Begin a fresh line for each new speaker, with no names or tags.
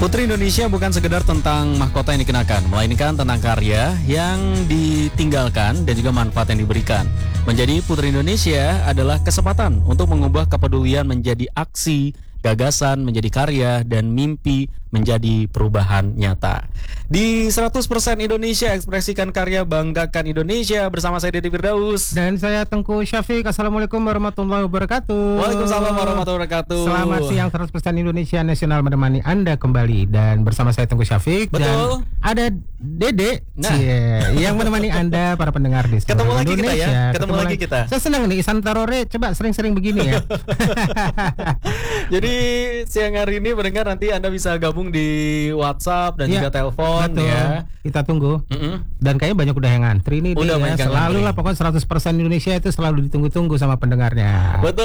Putri Indonesia bukan sekedar tentang mahkota yang dikenakan, melainkan tentang karya yang ditinggalkan dan juga manfaat yang diberikan. Menjadi Putri Indonesia adalah kesempatan untuk mengubah kepedulian menjadi aksi, gagasan menjadi karya, dan mimpi menjadi perubahan nyata. Di 100% Indonesia, ekspresikan karya, banggakan Indonesia. Bersama saya Deddy Firdaus.
Dan saya Tengku Syafiq. Assalamualaikum warahmatullahi wabarakatuh.
Waalaikumsalam warahmatullahi wabarakatuh.
Selamat siang, 100% Indonesia Nasional menemani Anda kembali. Dan bersama saya Tengku Syafiq.
Betul.
Dan ada Dede yang menemani Anda para pendengar di
Ketemu
seluruh
lagi
Indonesia.
kita ya. Ketemu lagi kita.
Saya senang nih, Santarore. Coba sering-sering begini ya.
Jadi siang hari ini pendengar, nanti Anda bisa gabung di WhatsApp dan juga telepon.
Betul.
Ya.
Kita tunggu. Dan kayaknya banyak udah yang ngantri nih.
Udah banyak yang
selalu
ngantri.
lah, pokoknya 100% Indonesia itu selalu ditunggu-tunggu sama pendengarnya.
Betul.